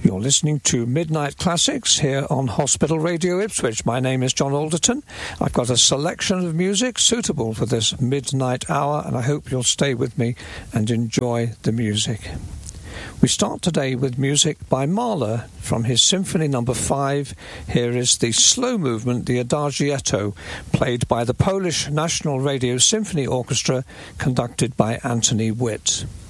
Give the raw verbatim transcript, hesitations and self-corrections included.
You're listening to Midnight Classics here on Hospital Radio Ipswich. My name is John Alderton. I've got a selection of music suitable for this midnight hour, and I hope you'll stay with me and enjoy the music. We start today with music by Mahler from his Symphony Number five. Here is the slow movement, the Adagietto, played by the Polish National Radio Symphony Orchestra, conducted by Anthony Witt.